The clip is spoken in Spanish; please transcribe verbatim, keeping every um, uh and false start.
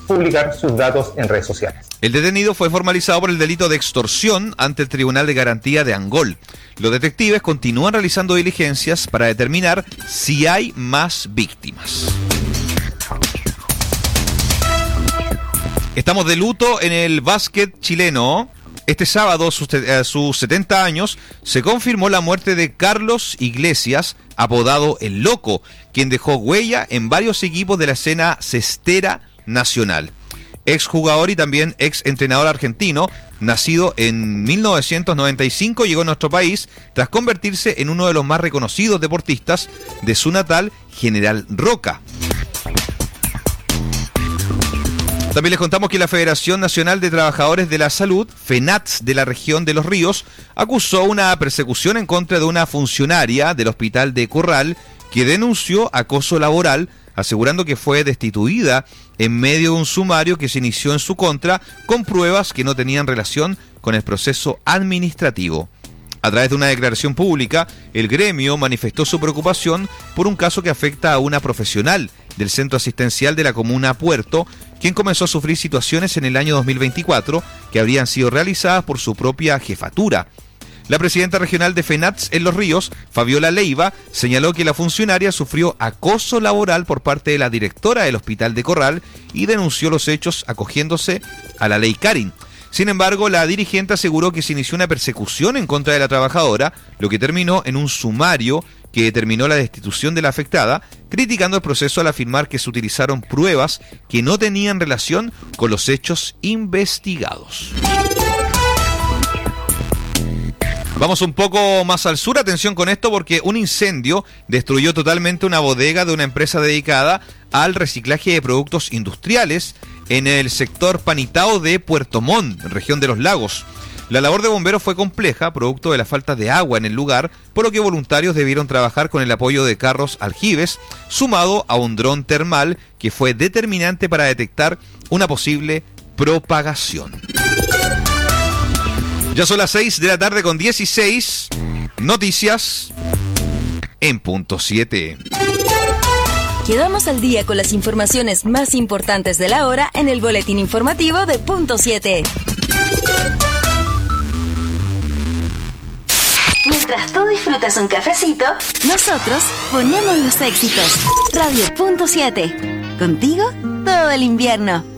publicar sus datos en redes sociales. El detenido fue formalizado por el delito de extorsión ante el Tribunal de Garantía de Angol. Los detectives continúan realizando diligencias para determinar si hay más víctimas. Estamos de luto en el básquet chileno. Este sábado, a sus, a sus setenta años, se confirmó la muerte de Carlos Iglesias, apodado El Loco, quien dejó huella en varios equipos de la escena cestera nacional. Exjugador y también ex entrenador argentino, nacido en mil novecientos noventa y cinco, llegó a nuestro país tras convertirse en uno de los más reconocidos deportistas de su natal General Roca. También les contamos que la Federación Nacional de Trabajadores de la Salud, FENATS, de la región de Los Ríos, acusó una persecución en contra de una funcionaria del Hospital de Corral que denunció acoso laboral, asegurando que fue destituida en medio de un sumario que se inició en su contra con pruebas que no tenían relación con el proceso administrativo. A través de una declaración pública, el gremio manifestó su preocupación por un caso que afecta a una profesional del centro asistencial de la comuna Puerto, quien comenzó a sufrir situaciones en el año dos mil veinticuatro que habrían sido realizadas por su propia jefatura. La presidenta regional de FENATS en Los Ríos, Fabiola Leiva, señaló que la funcionaria sufrió acoso laboral por parte de la directora del Hospital de Corral y denunció los hechos acogiéndose a la ley Carin. Sin embargo, la dirigente aseguró que se inició una persecución en contra de la trabajadora, lo que terminó en un sumario que determinó la destitución de la afectada, criticando el proceso al afirmar que se utilizaron pruebas que no tenían relación con los hechos investigados. Vamos un poco más al sur, atención con esto, porque un incendio destruyó totalmente una bodega de una empresa dedicada al reciclaje de productos industriales en el sector Panitao de Puerto Montt, región de los Lagos. La labor de bomberos fue compleja, producto de la falta de agua en el lugar, por lo que voluntarios debieron trabajar con el apoyo de carros aljibes, sumado a un dron termal que fue determinante para detectar una posible propagación. Ya son las seis de la tarde con dieciséis. Noticias en punto siete. Quedamos al día con las informaciones más importantes de la hora en el boletín informativo de punto siete. Mientras tú disfrutas un cafecito, nosotros ponemos los éxitos. Radio punto siete. Contigo todo el invierno.